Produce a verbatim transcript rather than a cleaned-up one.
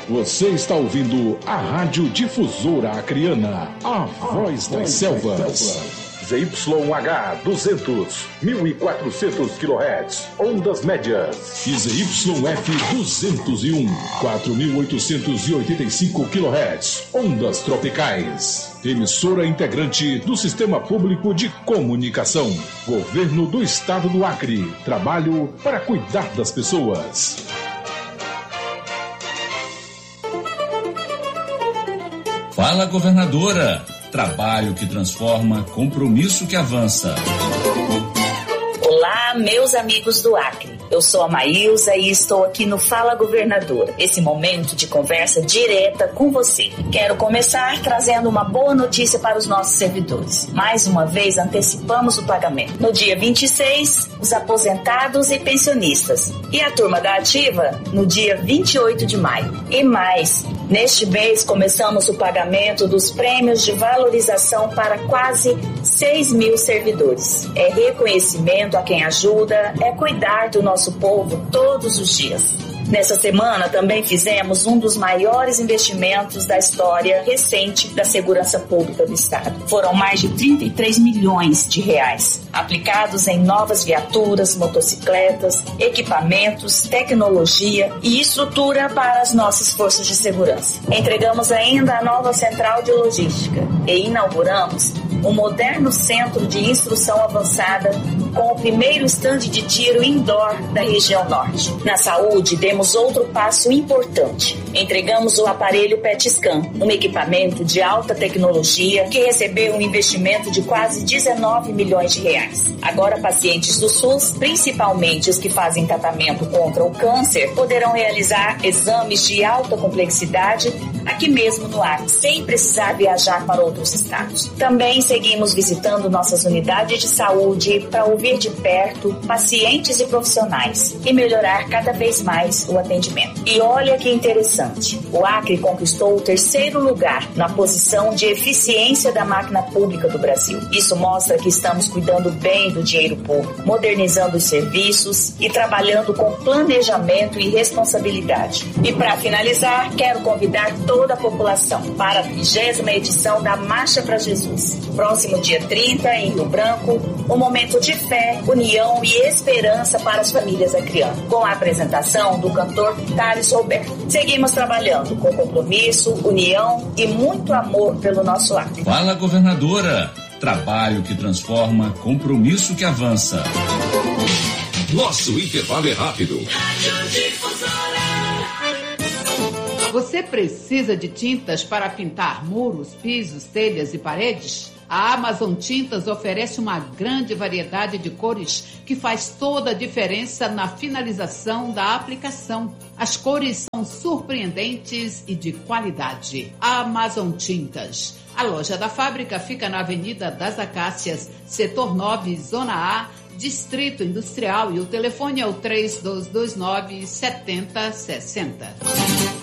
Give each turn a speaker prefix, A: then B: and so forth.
A: Você está ouvindo a Rádio Difusora Acreana, a voz das selvas. Z Y H duzentos, mil e quatrocentos quilohertz, ondas médias. E Z Y F duzentos e um, quatro mil oitocentos e oitenta e cinco quilohertz, ondas tropicais. Emissora integrante do Sistema Público de Comunicação. Governo do Estado do Acre. Trabalho para cuidar das pessoas.
B: Fala, governadora. Trabalho que transforma, compromisso que avança.
C: Olá, meus amigos do Acre. Eu sou a Maílza e estou aqui no Fala Governadora, esse momento de conversa direta com você. Quero começar trazendo uma boa notícia para os nossos servidores. Mais uma vez antecipamos o pagamento. No dia vinte e seis, os aposentados e pensionistas. E a turma da ativa no dia vinte e oito de maio. E mais, neste mês começamos o pagamento dos prêmios de valorização para quase seis mil servidores. É reconhecimento a quem ajuda, é cuidar do nosso povo todos os dias. Nessa semana também fizemos um dos maiores investimentos da história recente da segurança pública do Estado. Foram mais de trinta e três milhões de reais, aplicados em novas viaturas, motocicletas, equipamentos, tecnologia e estrutura para as nossas forças de segurança. Entregamos ainda a nova central de logística e inauguramos um moderno centro de instrução avançada com o primeiro estande de tiro indoor da região norte. Na saúde, demos outro passo importante. Entregamos o aparelho P E T Scan, um equipamento de alta tecnologia que recebeu um investimento de quase dezenove milhões de reais. Agora, pacientes do SUS, principalmente os que fazem tratamento contra o câncer, poderão realizar exames de alta complexidade aqui mesmo no Acre, sem precisar viajar para outros estados. Também seguimos visitando nossas unidades de saúde para ouvir de perto pacientes e profissionais e melhorar cada vez mais o atendimento. E olha que interessante, o Acre conquistou o terceiro lugar na posição de eficiência da máquina pública do Brasil. Isso mostra que estamos cuidando bem do dinheiro público, modernizando os serviços e trabalhando com planejamento e responsabilidade. E para finalizar, quero convidar toda a população para a vigésima edição da Marcha para Jesus. Próximo dia trinta, em Rio Branco, um momento de fé, união e esperança para as famílias acreanas, com a apresentação do cantor Thales Roberto. Seguimos trabalhando com compromisso, união e muito amor pelo nosso Acre.
B: Fala, governadora. Trabalho que transforma, compromisso que avança.
D: Nosso intervalo é rápido.
E: Você precisa de tintas para pintar muros, pisos, telhas e paredes? A Amazon Tintas oferece uma grande variedade de cores que faz toda a diferença na finalização da aplicação. As cores são surpreendentes e de qualidade. Amazon Tintas. A loja da fábrica fica na Avenida das Acácias, setor nove, Zona A, Distrito Industrial, e o telefone é o três dois dois nove, sete zero seis zero.